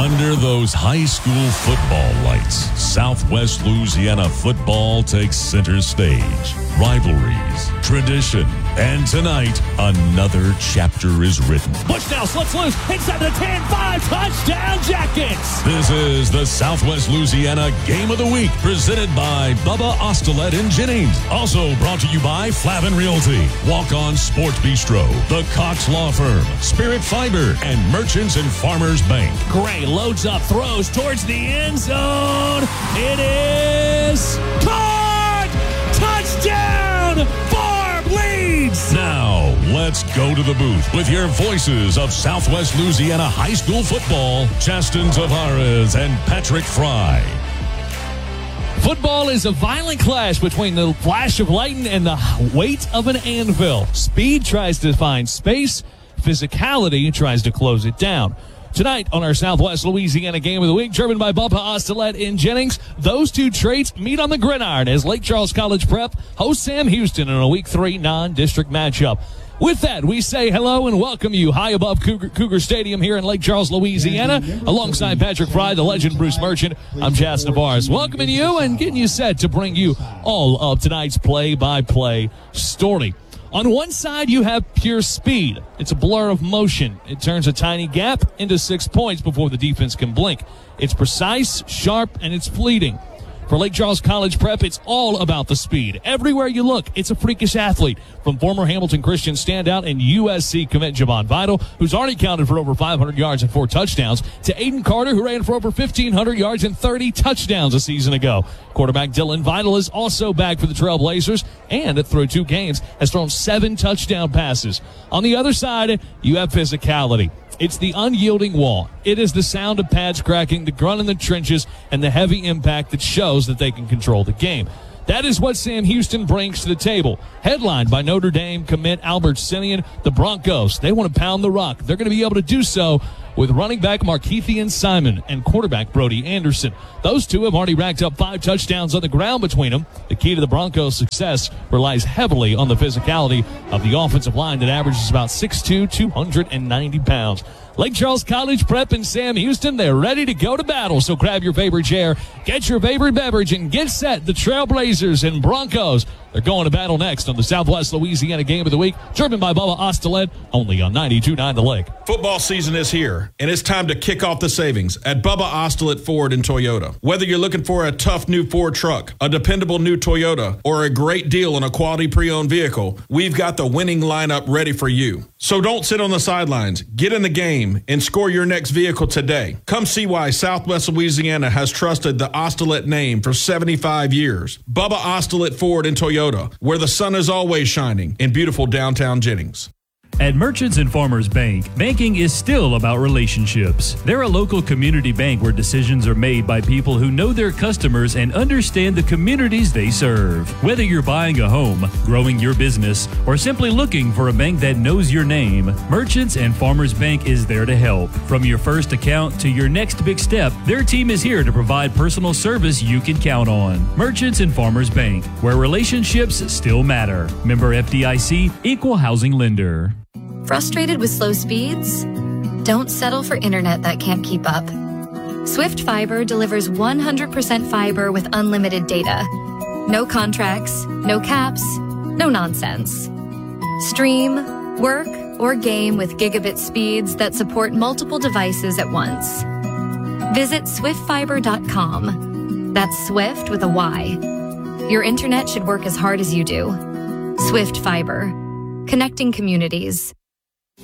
Under those high school football lights, Southwest Louisiana football takes center stage. Rivalries, tradition, and tonight, another chapter is written. Bush now slips loose inside the 10-5, touchdown Jackets. This is the Southwest Louisiana Game of the Week, presented by Bubba Ostelet in Jennings. Also brought to you by Flavin Realty, Walk-On Sports Bistro, the Cox Law Firm, Spirit Fiber, and Merchants and Farmers Bank. Gray loads up, throws towards the end zone. It is caught! Touchdown! Barb leads! Now, let's go to the booth with your voices of Southwest Louisiana high school football, Justin Tavares and Patrick Fry. Football is a violent clash between the flash of lightning and the weight of an anvil. Speed tries to find space. Physicality tries to close it down. Tonight on our Southwest Louisiana Game of the Week, driven by Bubba Ostelet in Jennings, those two traits meet on the gridiron as Lake Charles College Prep hosts Sam Houston in a Week 3 non-district matchup. With that, we say hello and welcome you high above Cougar Stadium here in Lake Charles, Louisiana. Alongside Patrick Fry, the legend Bruce Merchant, I'm Jas Navarez, welcoming you and getting you set to bring you all of tonight's play-by-play story. On one side, you have pure speed. It's a blur of motion. It turns a tiny gap into 6 points before the defense can blink. It's precise, sharp, and it's fleeting. For Lake Charles College Prep, it's all about the speed. Everywhere you look, it's a freakish athlete. From former Hamilton Christian standout and USC commit Javon Vital, who's already counted for over 500 yards and 4 touchdowns, to Aiden Carter, who ran for over 1,500 yards and 30 touchdowns a season ago. Quarterback Dylan Vital is also back for the Trailblazers, and through 2 games has thrown 7 touchdown passes. On the other side, you have physicality. It's the unyielding wall. It is the sound of pads cracking, the grunt in the trenches, and the heavy impact that shows that they can control the game. That is what Sam Houston brings to the table. Headlined by Notre Dame commit Albert Simeon, the Broncos, they want to pound the rock. They're going to be able to do so with running back Markeithian Simon and quarterback Brody Anderson. Those two have already racked up 5 touchdowns on the ground between them. The key to the Broncos' success relies heavily on the physicality of the offensive line that averages about 6'2", 290 pounds. Lake Charles College Prep and Sam Houston, they're ready to go to battle. So grab your favorite chair, get your favorite beverage, and get set. The Trailblazers and Broncos, they're going to battle next on the Southwest Louisiana Game of the Week, driven by Bubba Ostelet, only on 92.9 The Lake. Football season is here, and it's time to kick off the savings at Bubba Ostelet Ford and Toyota. Whether you're looking for a tough new Ford truck, a dependable new Toyota, or a great deal on a quality pre-owned vehicle, we've got the winning lineup ready for you. So don't sit on the sidelines. Get in the game and score your next vehicle today. Come see why Southwest Louisiana has trusted the Ostelet name for 75 years. Bubba Ostelet Ford and Toyota, where the sun is always shining in beautiful downtown Jennings. At Merchants and Farmers Bank, banking is still about relationships. They're a local community bank where decisions are made by people who know their customers and understand the communities they serve. Whether you're buying a home, growing your business, or simply looking for a bank that knows your name, Merchants and Farmers Bank is there to help. From your first account to your next big step, their team is here to provide personal service you can count on. Merchants and Farmers Bank, where relationships still matter. Member FDIC, Equal Housing Lender. Frustrated with slow speeds? Don't settle for internet that can't keep up. Swift Fiber delivers 100% fiber with unlimited data. No contracts, no caps, no nonsense. Stream, work, or game with gigabit speeds that support multiple devices at once. Visit swiftfiber.com. That's Swift with a Y. Your internet should work as hard as you do. Swift Fiber. Connecting communities.